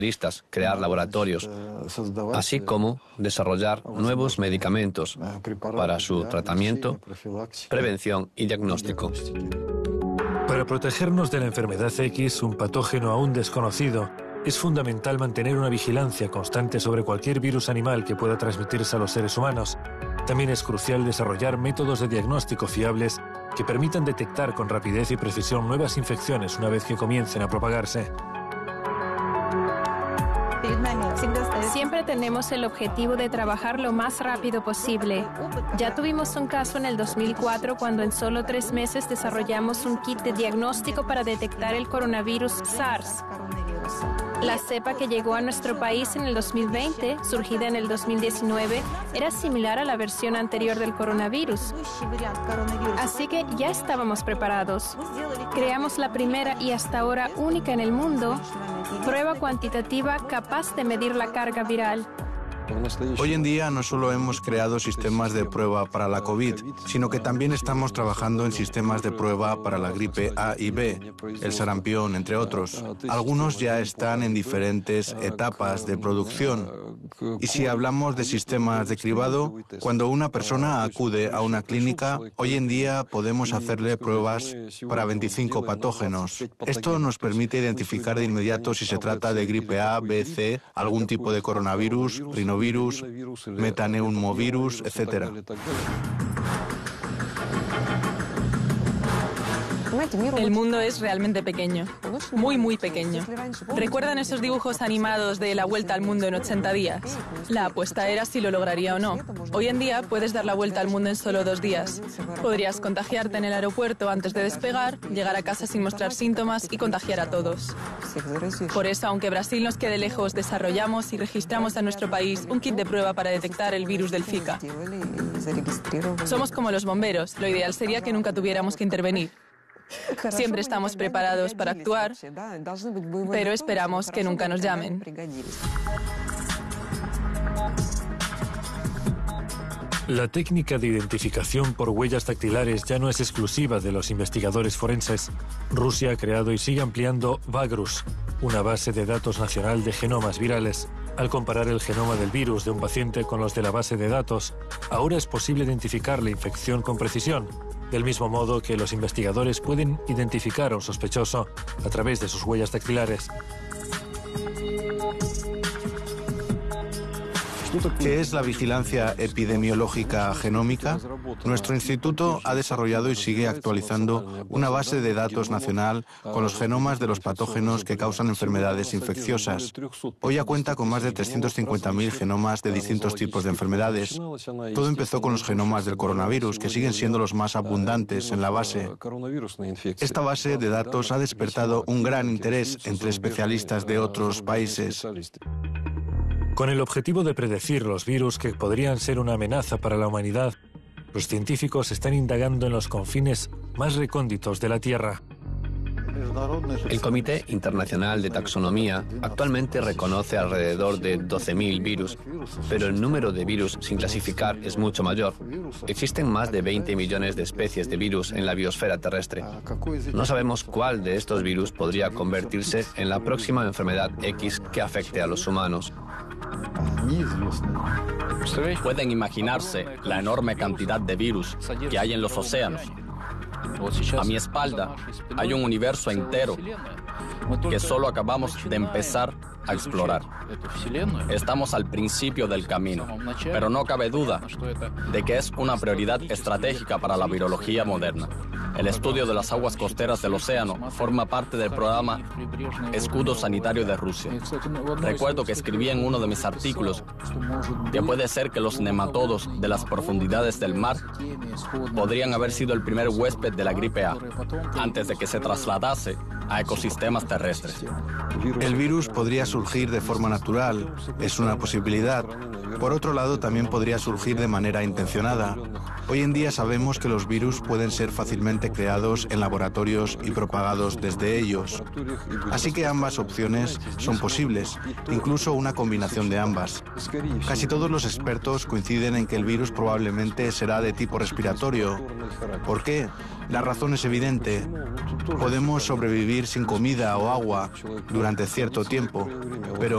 crear laboratorios, así como desarrollar nuevos medicamentos para su tratamiento, prevención y diagnóstico. Para protegernos de la enfermedad X, un patógeno aún desconocido, es fundamental mantener una vigilancia constante sobre cualquier virus animal que pueda transmitirse a los seres humanos. También es crucial desarrollar métodos de diagnóstico fiables que permitan detectar con rapidez y precisión nuevas infecciones una vez que comiencen a propagarse. Siempre tenemos el objetivo de trabajar lo más rápido posible. Ya tuvimos un caso en el 2004 cuando en solo 3 meses desarrollamos un kit de diagnóstico para detectar el coronavirus SARS. La cepa que llegó a nuestro país en el 2020, surgida en el 2019, era similar a la versión anterior del coronavirus. Así que ya estábamos preparados. Creamos la primera y hasta ahora única en el mundo prueba cuantitativa capaz de medir la carga viral. Hoy en día no solo hemos creado sistemas de prueba para la COVID, sino que también estamos trabajando en sistemas de prueba para la gripe A y B, el sarampión, entre otros. Algunos ya están en diferentes etapas de producción. Y si hablamos de sistemas de cribado, cuando una persona acude a una clínica, hoy en día podemos hacerle pruebas para 25 patógenos. Esto nos permite identificar de inmediato si se trata de gripe A, B, C, algún tipo de coronavirus, rinovirus, metaneumovirus, etc. El mundo es realmente pequeño, muy pequeño. ¿Recuerdan esos dibujos animados de La Vuelta al Mundo en 80 días? La apuesta era si lo lograría o no. Hoy en día puedes dar la vuelta al mundo en solo 2 días. Podrías contagiarte en el aeropuerto antes de despegar, llegar a casa sin mostrar síntomas y contagiar a todos. Por eso, aunque Brasil nos quede lejos, desarrollamos y registramos a nuestro país un kit de prueba para detectar el virus del Zika. Somos como los bomberos. Lo ideal sería que nunca tuviéramos que intervenir. Siempre estamos preparados para actuar, pero esperamos que nunca nos llamen. La técnica de identificación por huellas dactilares ya no es exclusiva de los investigadores forenses. Rusia ha creado y sigue ampliando VAGRUS, una base de datos nacional de genomas virales. Al comparar el genoma del virus de un paciente con los de la base de datos, ahora es posible identificar la infección con precisión, del mismo modo que los investigadores pueden identificar a un sospechoso a través de sus huellas dactilares. ¿Qué es la vigilancia epidemiológica genómica? Nuestro instituto ha desarrollado y sigue actualizando una base de datos nacional con los genomas de los patógenos que causan enfermedades infecciosas. Hoy ya cuenta con más de 350.000 genomas de distintos tipos de enfermedades. Todo empezó con los genomas del coronavirus, que siguen siendo los más abundantes en la base. Esta base de datos ha despertado un gran interés entre especialistas de otros países. Con el objetivo de predecir los virus que podrían ser una amenaza para la humanidad, los científicos están indagando en los confines más recónditos de la Tierra. El Comité Internacional de Taxonomía actualmente reconoce alrededor de 12.000 virus, pero el número de virus sin clasificar es mucho mayor. Existen más de 20 millones de especies de virus en la biosfera terrestre. No sabemos cuál de estos virus podría convertirse en la próxima enfermedad X que afecte a los humanos. Pueden imaginarse la enorme cantidad de virus que hay en los océanos. A mi espalda hay un universo entero que solo acabamos de empezar a explorar. Estamos al principio del camino, pero no cabe duda de que es una prioridad estratégica para la virología moderna. El estudio de las aguas costeras del océano forma parte del programa Escudo Sanitario de Rusia. Recuerdo que escribí en uno de mis artículos que puede ser que los nematodos de las profundidades del mar podrían haber sido el primer huésped de la gripe A, antes de que se trasladase a ecosistemas terrestres. El virus podría surgir de forma natural, es una posibilidad. Por otro lado, también podría surgir de manera intencionada. Hoy en día sabemos que los virus pueden ser fácilmente creados en laboratorios y propagados desde ellos. Así que ambas opciones son posibles, incluso una combinación de ambas. Casi todos los expertos coinciden en que el virus probablemente será de tipo respiratorio. ¿Por qué? La razón es evidente. Podemos sobrevivir sin comida o agua durante cierto tiempo, pero